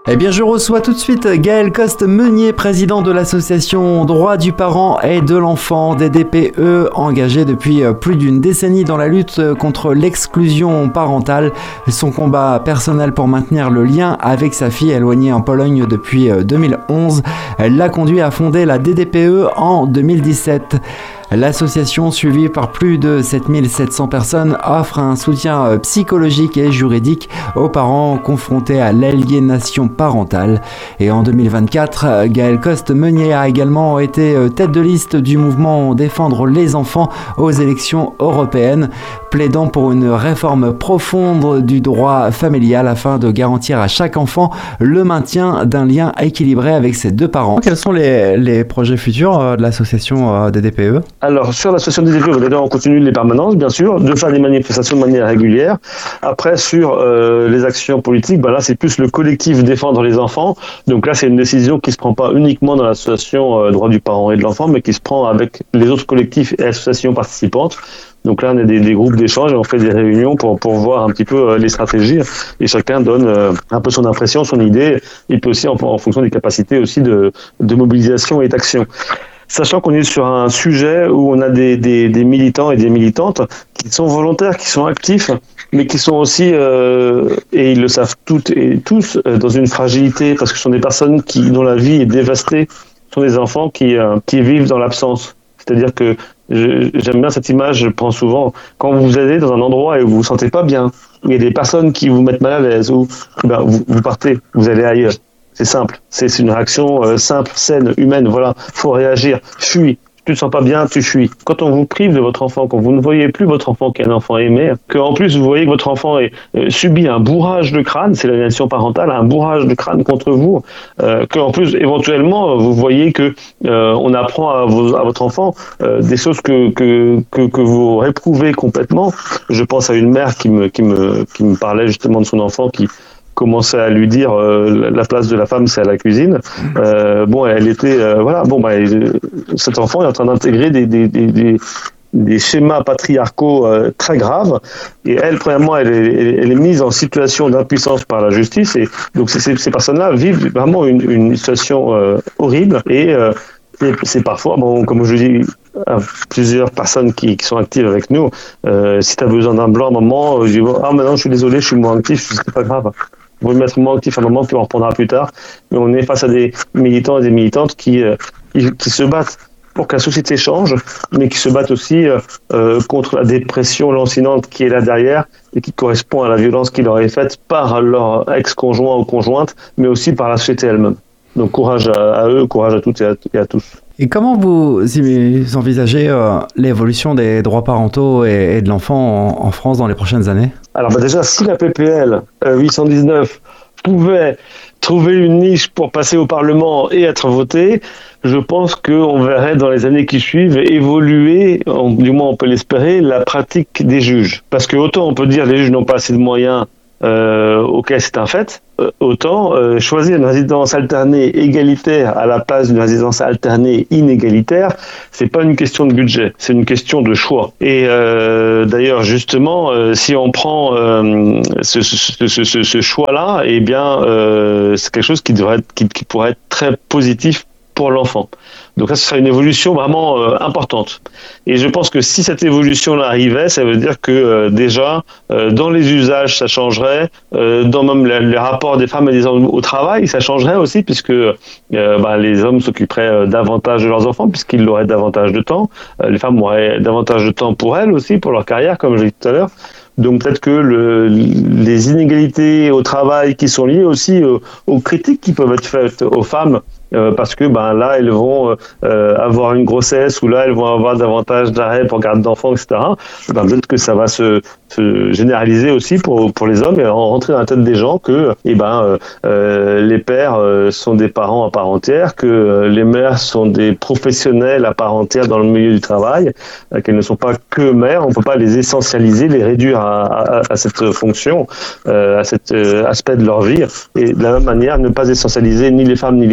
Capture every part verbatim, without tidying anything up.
Eh bien, je reçois tout de suite Gaël Coste-Meunier, président de l'association Droits du parent et de l'enfant, D D P E, engagé depuis plus d'une décennie dans la lutte contre l'exclusion parentale. Son combat personnel pour maintenir le lien avec sa fille éloignée en Pologne depuis deux mille onze l'a conduit à fonder la D D P E en deux mille dix-sept. L'association, suivie par plus de sept mille sept cents personnes, offre un soutien psychologique et juridique aux parents confrontés à l'aliénation parentale. Et en deux mille vingt-quatre, Gaël Coste-Meunier a également été tête de liste du mouvement Défendre les enfants aux élections européennes, plaidant pour une réforme profonde du droit familial afin de garantir à chaque enfant le maintien d'un lien équilibré avec ses deux parents. Quels sont les, les projets futurs de l'association D D P E ? Alors, sur l'association D D P E, on continue les permanences, bien sûr, de faire des manifestations de manière régulière. Après, sur euh, les actions politiques, ben là, c'est plus le collectif Défendre les enfants. Donc là, c'est une décision qui ne se prend pas uniquement dans l'association euh, Droits du parent et de l'enfant, mais qui se prend avec les autres collectifs et associations participantes. Donc là, on a des, des groupes d'échange et on fait des réunions pour, pour voir un petit peu euh, les stratégies. Et chacun donne euh, un peu son impression, son idée, et puis aussi en, en fonction des capacités aussi de, de mobilisation et d'action. Sachant qu'on est sur un sujet où on a des, des, des militants et des militantes qui sont volontaires, qui sont actifs, mais qui sont aussi, euh, et ils le savent toutes et tous, euh, dans une fragilité, parce que ce sont des personnes qui, dont la vie est dévastée, ce sont des enfants qui, euh, qui vivent dans l'absence. C'est-à-dire que je, j'aime bien cette image, je prends souvent, quand vous allez dans un endroit et où vous vous sentez pas bien, il y a des personnes qui vous mettent mal à l'aise, ou ben, vous, vous partez, vous allez ailleurs. C'est simple, c'est, c'est une réaction euh, simple, saine, humaine, voilà, faut réagir, fuis. Tu te sens pas bien, tu fuis. Quand on vous prive de votre enfant, quand vous ne voyez plus votre enfant qui est un enfant aimé, qu'en plus vous voyez que votre enfant est, euh, subit un bourrage de crâne, c'est l'aliénation parentale, un bourrage de crâne contre vous, euh, qu'en plus éventuellement vous voyez que euh, on apprend à, vos, à votre enfant euh, des choses que, que que que vous réprouvez complètement. Je pense à une mère qui me qui me qui me parlait justement de son enfant qui commençait à lui dire euh, la place de la femme c'est à la cuisine. Euh, bon, elle était euh, voilà. Bon, bah, cet enfant est en train d'intégrer des des des, des, des schémas patriarcaux euh, très graves. Et elle, premièrement, elle est, elle est mise en situation d'impuissance par la justice. Et donc ces, ces personnes-là vivent vraiment une, une situation euh, horrible. Et, euh, et c'est parfois, bon, comme je dis à plusieurs personnes qui, qui sont actives avec nous, euh, si tu as besoin d'un blanc à un moment, je dis ah maintenant je suis désolé, je suis moins actif, c'est pas grave. Vous le mettre moins actif à un moment, puis on reprendra plus tard. Mais on est face à des militants et des militantes qui, euh, qui, qui se battent pour que la société change, mais qui se battent aussi euh, contre la dépression lancinante qui est là derrière et qui correspond à la violence qui leur est faite par leur ex-conjoint ou conjointe, mais aussi par la société elle-même. Donc courage à, à eux, courage à toutes et à, et à tous. Et comment vous envisagez euh, l'évolution des droits parentaux et, et de l'enfant en, en France dans les prochaines années ? Alors bah déjà, si la P P L euh, huit cent dix-neuf pouvait trouver une niche pour passer au Parlement et être votée, je pense qu'on verrait dans les années qui suivent évoluer, on, du moins on peut l'espérer, la pratique des juges. Parce que autant on peut dire les juges n'ont pas assez de moyens, euh, ok c'est un fait, euh, autant euh, choisir une résidence alternée égalitaire à la place d'une résidence alternée inégalitaire, c'est pas une question de budget, c'est une question de choix. Et euh, d'ailleurs justement, euh, si on prend euh, ce, ce, ce, ce, ce choix-là, eh bien euh, c'est quelque chose qui devrait être, qui, qui pourrait être très positif pour l'enfant. Donc là, ce sera une évolution vraiment euh, importante. Et je pense que si cette évolution-là arrivait, ça veut dire que euh, déjà, euh, dans les usages, ça changerait. Euh, dans même les, les rapports des femmes et des hommes au travail, ça changerait aussi, puisque euh, bah, les hommes s'occuperaient euh, davantage de leurs enfants, puisqu'ils auraient davantage de temps. Euh, les femmes auraient davantage de temps pour elles aussi, pour leur carrière, comme je l'ai dit tout à l'heure. Donc peut-être que le, les inégalités au travail qui sont liées aussi aux, aux critiques qui peuvent être faites aux femmes, Euh, parce que ben là elles vont euh, avoir une grossesse ou là elles vont avoir davantage d'arrêts pour garde d'enfants, et cetera. Ben, peut-être que ça va se, se généraliser aussi pour pour les hommes et rentrer dans la tête des gens que eh ben euh, les pères euh, sont des parents à part entière, que euh, les mères sont des professionnels à part entière dans le milieu du travail, euh, qu'elles ne sont pas que mères. On peut pas les essentialiser, les réduire à, à, à cette fonction, euh, à cet euh, aspect de leur vie. Et de la même manière, ne pas essentialiser ni les femmes ni les hommes. Je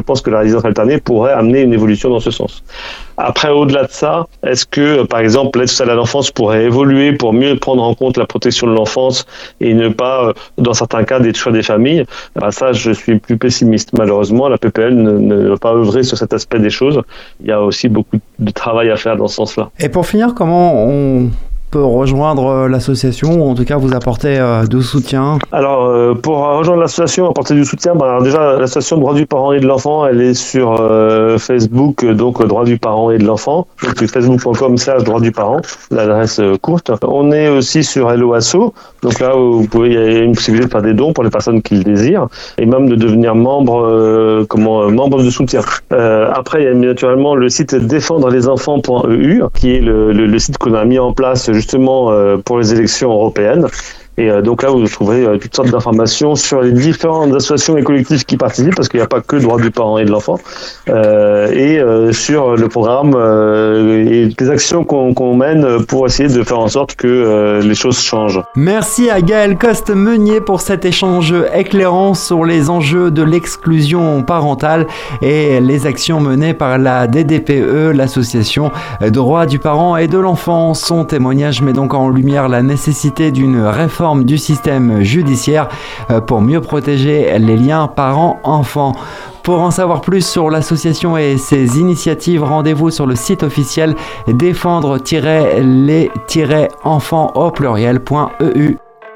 pense que la résidence alternée pourrait amener une évolution dans ce sens. Après, au-delà de ça, est-ce que, par exemple, l'aide sociale à l'enfance pourrait évoluer pour mieux prendre en compte la protection de l'enfance et ne pas, dans certains cas, détruire des familles? Ben ça, je suis plus pessimiste. Malheureusement, la P P L ne, ne va pas œuvrer sur cet aspect des choses. Il y a aussi beaucoup de travail à faire dans ce sens-là. Et pour finir, comment on peut rejoindre l'association, ou en tout cas vous apporter euh, du soutien? Alors, euh, pour rejoindre l'association, apporter du soutien, ben alors déjà, l'association Droit du parent et de l'enfant, elle est sur euh, Facebook, donc Droit du parent et de l'enfant, donc facebook point com slash droit du parent, l'adresse euh, courte. On est aussi sur Hello Asso, donc là, vous pouvez, il y a une possibilité de faire des dons pour les personnes qui le désirent, et même de devenir membre, euh, comment, euh, membre de soutien. Euh, après, il y a naturellement le site défendre les enfants point e u, qui est le, le, le site qu'on a mis en place justement euh, pour les élections européennes. Et euh, donc là, vous trouverez euh, toutes sortes d'informations sur les différentes associations et collectifs qui participent, parce qu'il n'y a pas que le droit du parent et de l'enfant, euh, et euh, sur le programme euh, et les actions qu'on, qu'on mène pour essayer de faire en sorte que euh, les choses changent. Merci à Gaël Coste-Meunier pour cet échange éclairant sur les enjeux de l'exclusion parentale et les actions menées par la D D P E, l'association Droit du parent et de l'enfant. Son témoignage met donc en lumière la nécessité d'une réforme du système judiciaire pour mieux protéger les liens parents-enfants. Pour en savoir plus sur l'association et ses initiatives, rendez-vous sur le site officiel défendre les enfants au pluriel point e u.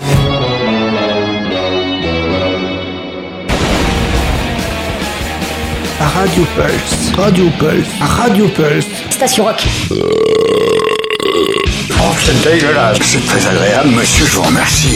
Radio Pulse, Radio Pulse, Radio Pulse. Station Rock. Oh, c'est dégueulasse. C'est très agréable, monsieur, je vous remercie.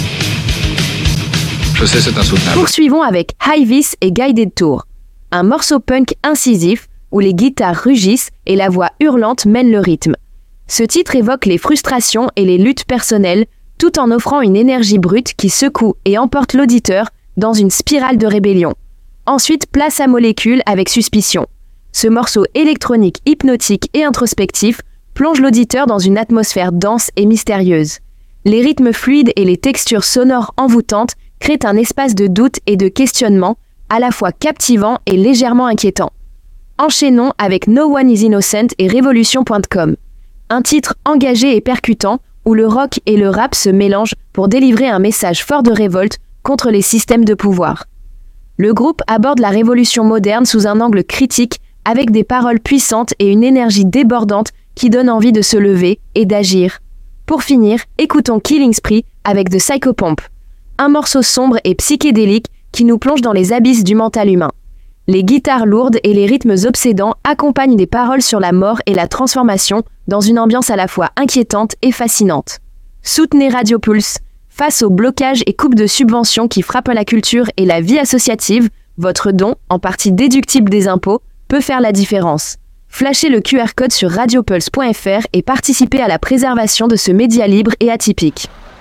Je sais, c'est insoutenable. Poursuivons avec High Vis et Guided Tour, un morceau punk incisif où les guitares rugissent et la voix hurlante mène le rythme. Ce titre évoque les frustrations et les luttes personnelles, tout en offrant une énergie brute qui secoue et emporte l'auditeur dans une spirale de rébellion. Ensuite, place à Molécule avec Suspicion. Ce morceau électronique, hypnotique et introspectif plonge l'auditeur dans une atmosphère dense et mystérieuse. Les rythmes fluides et les textures sonores envoûtantes créent un espace de doute et de questionnement, à la fois captivant et légèrement inquiétant. Enchaînons avec No One is Innocent et Révolution point com. Un titre engagé et percutant où le rock et le rap se mélangent pour délivrer un message fort de révolte contre les systèmes de pouvoir. Le groupe aborde la révolution moderne sous un angle critique avec des paroles puissantes et une énergie débordante qui donne envie de se lever et d'agir. Pour finir, écoutons Killing Spree avec The Psychopomp, un morceau sombre et psychédélique qui nous plonge dans les abysses du mental humain. Les guitares lourdes et les rythmes obsédants accompagnent des paroles sur la mort et la transformation dans une ambiance à la fois inquiétante et fascinante. Soutenez Radio Pulse. Face aux blocages et coupes de subventions qui frappent la culture et la vie associative, votre don, en partie déductible des impôts, peut faire la différence. Flashez le Q R code sur radiopulse point f r et participez à la préservation de ce média libre et atypique.